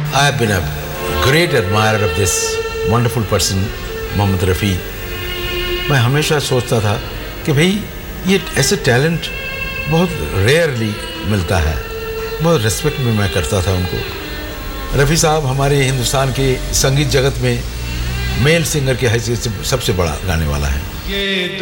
I have been a great admirer of this wonderful person, Mohammad Rafi. मैं हमेशा सोचता था कि भाई ये ऐसे टैलेंट बहुत रेयरली मिलता है, बहुत रिस्पेक्ट भी मैं करता था उनको। रफ़ी साहब हमारे हिंदुस्तान के संगीत जगत में मेल सिंगर की हैसियत से सबसे बड़ा गाने वाला है।